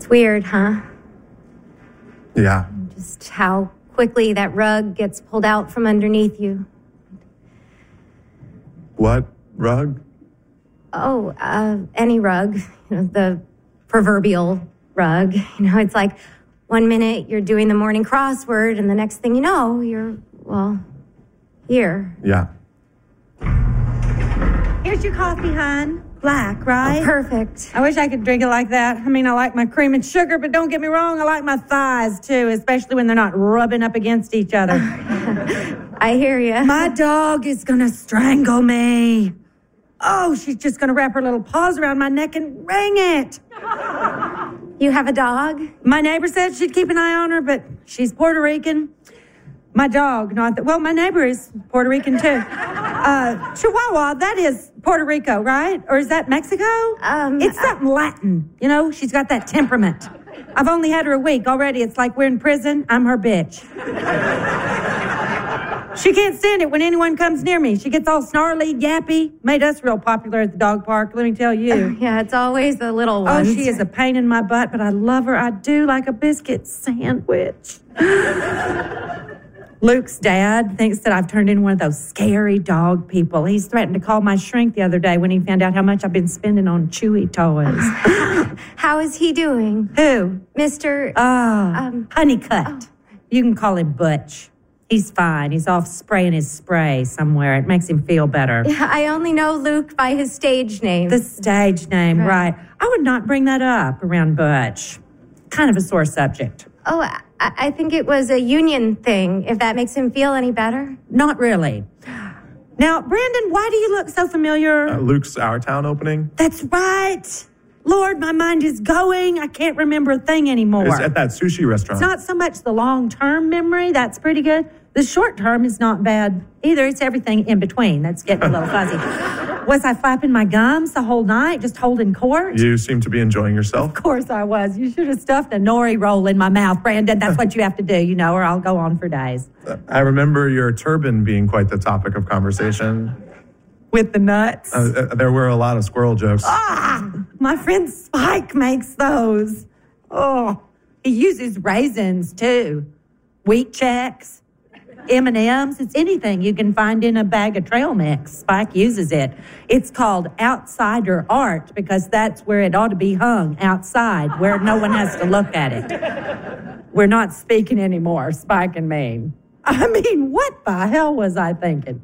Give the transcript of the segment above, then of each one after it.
weird, huh? Yeah. Just how quickly that rug gets pulled out from underneath you. What rug? Oh, any rug. The proverbial rug. It's like 1 minute you're doing the morning crossword, and the next thing you know, you're, here. Yeah. Here's your coffee, hon. Black, right? Oh, perfect. I wish I could drink it like that. I mean, I like my cream and sugar, but don't get me wrong, I like my thighs, too, especially when they're not rubbing up against each other. I hear you. My dog is going to strangle me. Oh, she's just going to wrap her little paws around my neck and wring it. You have a dog? My neighbor said she'd keep an eye on her, but she's Puerto Rican. My dog, my neighbor is Puerto Rican, too. Chihuahua, that is Puerto Rico, right? Or is that Mexico? It's something Latin. She's got that temperament. I've only had her a week already. It's like we're in prison. I'm her bitch. She can't stand it when anyone comes near me. She gets all snarly, yappy. Made us real popular at the dog park, let me tell you. Yeah, it's always the little ones. Oh, she is a pain in my butt, but I love her. I do, like a biscuit sandwich. Luke's dad thinks that I've turned into one of those scary dog people. He's threatened to call my shrink the other day when he found out how much I've been spending on Chewy toys. How is he doing? Who? Mr. Honeycutt. Oh. You can call him Butch. He's fine. He's off spraying his spray somewhere. It makes him feel better. Yeah, I only know Luke by his stage name. The stage name, right. I would not bring that up around Butch. Kind of a sore subject. Oh, I think it was a union thing, if that makes him feel any better. Not really. Now, Brandon, why do you look so familiar? Luke's Our Town opening. That's right. Lord, my mind is going. I can't remember a thing anymore. It's at that sushi restaurant. It's not so much the long-term memory. That's pretty good. The short-term is not bad either. It's everything in between that's getting a little fuzzy. Was I flapping my gums the whole night, just holding court? You seem to be enjoying yourself. Of course I was. You should have stuffed a nori roll in my mouth, Brandon. That's what you have to do, or I'll go on for days. I remember your turban being quite the topic of conversation. With the nuts? There were a lot of squirrel jokes. My friend Spike makes those. Oh, he uses raisins, too. Wheat checks. M&M's, it's anything you can find in a bag of trail mix. Spike uses it. It's called outsider art because that's where it ought to be hung, outside, where no one has to look at it. We're not speaking anymore, Spike and me. I mean, what the hell was I thinking?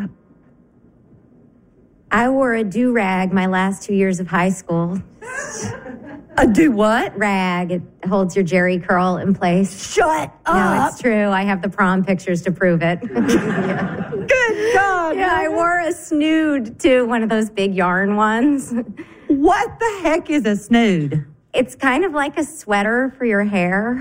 I wore a do-rag my last 2 years of high school. A do what? Rag. It holds your jerry curl in place. Shut up. No, it's true. I have the prom pictures to prove it. Yeah. Good God. Yeah, I wore a snood, too, one of those big yarn ones. What the heck is a snood? It's kind of like a sweater for your hair.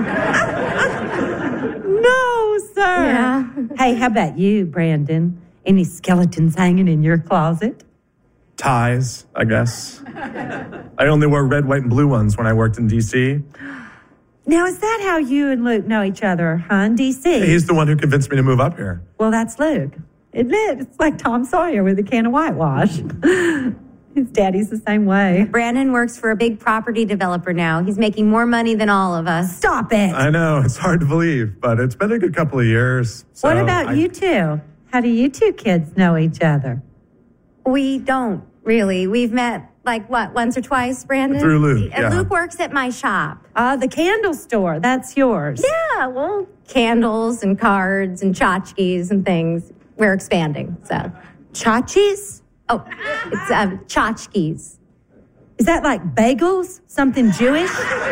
No, sir. Yeah. Hey, how about you, Brandon? Any skeletons hanging in your closet? Ties, I guess. I only wore red, white, and blue ones when I worked in D.C. Now, is that how you and Luke know each other, huh, in D.C.? He's the one who convinced me to move up here. Well, that's Luke. Isn't it? It's like Tom Sawyer with a can of whitewash. His daddy's the same way. Brandon works for a big property developer now. He's making more money than all of us. Stop it. I know, it's hard to believe, but it's been a good couple of years. So what about you two? How do you two kids know each other? We don't, really. We've met, once or twice, Brandon? Through Luke, yeah. Luke works at my shop. The candle store. That's yours. Yeah, well, candles and cards and tchotchkes and things. We're expanding, so. Tchotchkes? Oh, it's tchotchkes. Is that like bagels? Something Jewish?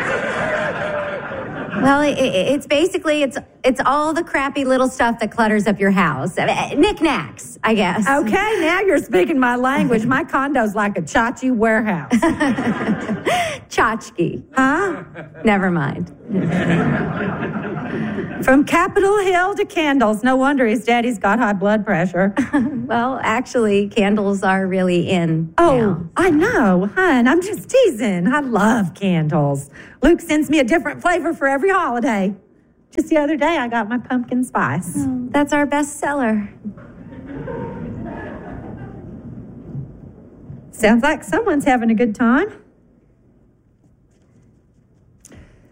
Well, it's basically, it's all the crappy little stuff that clutters up your house. Knickknacks, I guess. Okay, now you're speaking my language. My condo's like a tchotchke warehouse. Tchotchke. Huh? Never mind. From Capitol Hill to candles. No wonder his daddy's got high blood pressure. Well, actually, candles are really in now. I know, hon. I'm just teasing. I love candles. Luke sends me a different flavor for every holiday. Just the other day, I got my pumpkin spice. Oh, that's our best seller. Sounds like someone's having a good time.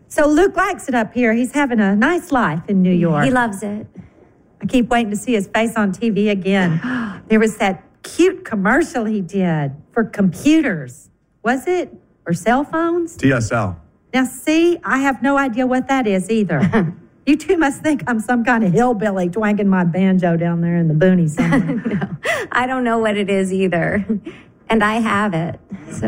So Luke likes it up here. He's having a nice life in New York. He loves it. I keep waiting to see his face on TV again. There was that cute commercial he did for computers. Was it? Or cell phones? DSL. Now, see, I have no idea what that is either. You two must think I'm some kind of hillbilly twanging my banjo down there in the boonies somewhere. No, I don't know what it is either. And I have it, so.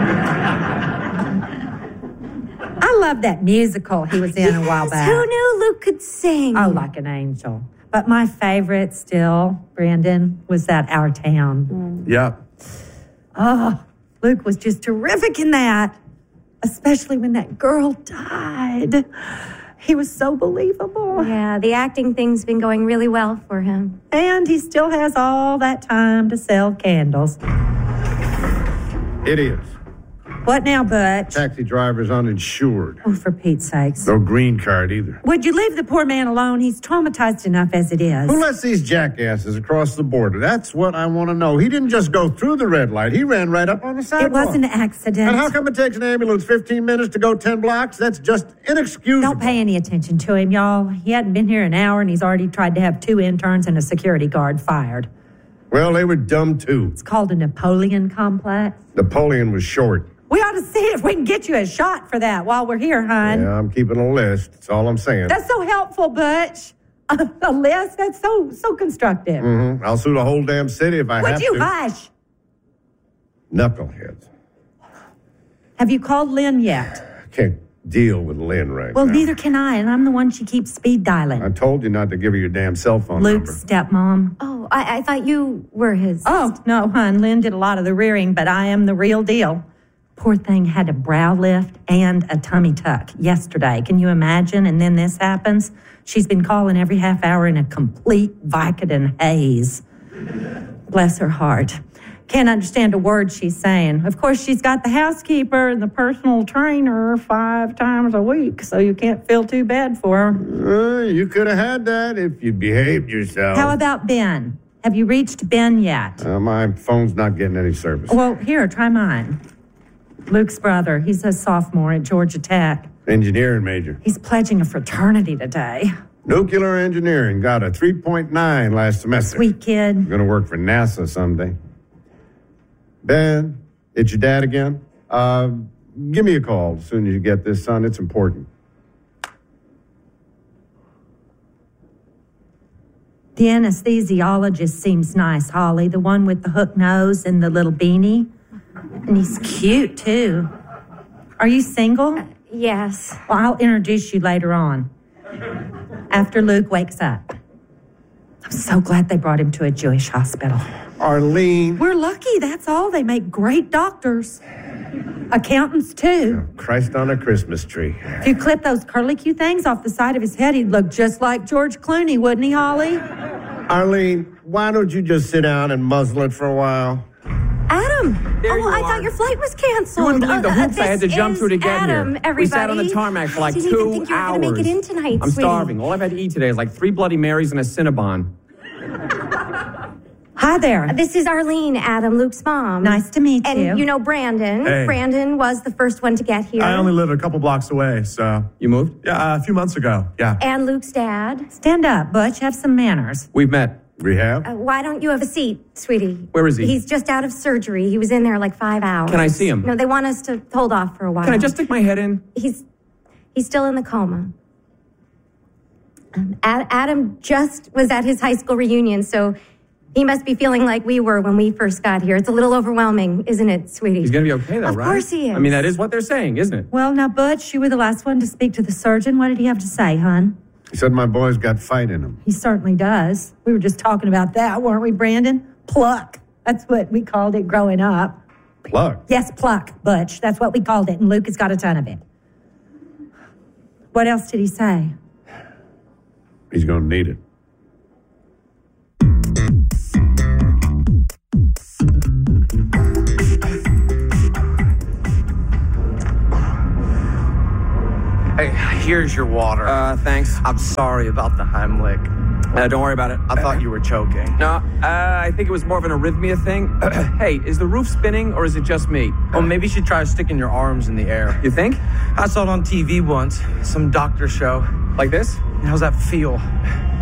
I love that musical he was in a while back. Who knew Luke could sing? Oh, like an angel. But my favorite still, Brandon, was that Our Town. Yep. Oh, Luke was just terrific in that, especially when that girl died. He was so believable. Yeah, the acting thing's been going really well for him. And he still has all that time to sell candles. Idiots. What now, Butch? Taxi drivers uninsured. Oh, for Pete's sakes. No green card either. Would you leave the poor man alone? He's traumatized enough as it is. Who lets these jackasses across the border? That's what I want to know. He didn't just go through the red light. He ran right up on the sidewalk. It was an accident. And how come it takes an ambulance 15 minutes to go 10 blocks? That's just inexcusable. Don't pay any attention to him, y'all. He hadn't been here an hour, and he's already tried to have 2 interns and a security guard fired. Well, they were dumb, too. It's called a Napoleon complex. Napoleon was short. We ought to see if we can get you a shot for that while we're here, hon. Yeah, I'm keeping a list. That's all I'm saying. That's so helpful, Butch. A list? That's so constructive. Mm-hmm. I'll sue the whole damn city if I have Would to. you hush? Knuckleheads. Have you called Lynn yet? I can't deal with Lynn right Well, now. neither can I, and I'm the one she keeps speed dialing. I told you not to give her your damn cell phone Luke's number. stepmom. Oh, I thought you were his. Oh, no, hon. Lynn did a lot of the rearing, but I am the real deal. Poor thing had a brow lift and a tummy tuck yesterday. Can you imagine? And then this happens. She's been calling every half hour in a complete Vicodin haze. Bless her heart. Can't understand a word she's saying. Of course, she's got the housekeeper and the personal trainer 5 times a week, so you can't feel too bad for her. You could have had that if you'd behaved yourself. How about Ben? Have you reached Ben yet? My phone's not getting any service. Well, here, try mine. Luke's brother. He's a sophomore at Georgia Tech. Engineering major. He's pledging a fraternity today. Nuclear engineering. Got a 3.9 last semester. Sweet kid. I'm going to work for NASA someday. Ben, it's your dad again? Give me a call as soon as you get this, son. It's important. The anesthesiologist seems nice, Holly. The one with the hook nose and the little beanie. And he's cute, too. Are you single? Yes. Well, I'll introduce you later on. After Luke wakes up. I'm so glad they brought him to a Jewish hospital. Arlene. We're lucky, that's all. They make great doctors. Accountants, too. Christ on a Christmas tree. If you clip those curly-Q things off the side of his head, he'd look just like George Clooney, wouldn't he, Holly? Arlene, why don't you just sit down and muzzle it for a while? Adam! There you I are. thought your flight was canceled. You wouldn't believe the hoops I had to This jump through to is get Adam, here. Everybody. We sat on the tarmac for like I 2 didn't even think you were hours. going to make it in tonight, I'm sweetie. starving. All I've had to eat today is like 3 Bloody Marys and a Cinnabon. Hi there. This is Arlene, Adam, Luke's mom. Nice to meet you. And you know Brandon. Hey. Brandon was the first one to get here. I only live a couple blocks away, so. You moved? Yeah, a few months ago. Yeah. And Luke's dad. Stand up, Butch. Have some manners. We've met. Rehab? Why don't you have a seat, sweetie? Where is he? He's just out of surgery. He was in there like 5 hours. Can I see him? No, they want us to hold off for a while. Can I just stick my head in? He's still in the coma. Adam just was at his high school reunion, so he must be feeling like we were when we first got here. It's a little overwhelming, isn't it, sweetie? He's going to be okay, though, Of right? course he is. I mean, that is what they're saying, isn't it? Well, now, Butch, you were the last one to speak to the surgeon. What did he have to say, hon? He said my boy's got fight in him. He certainly does. We were just talking about that, weren't we, Brandon? Pluck. That's what we called it growing up. Pluck. Yes, pluck, Butch. That's what we called it, and Luke has got a ton of it. What else did he say? He's going to need it. Hey, here's your water. Thanks. I'm sorry about the Heimlich. Don't worry about it. I thought you were choking. No, I think it was more of an arrhythmia thing. Hey, is the roof spinning or is it just me? Oh, maybe you should try sticking your arms in the air. You think? I saw it on TV once, some doctor show. Like this? How's that feel?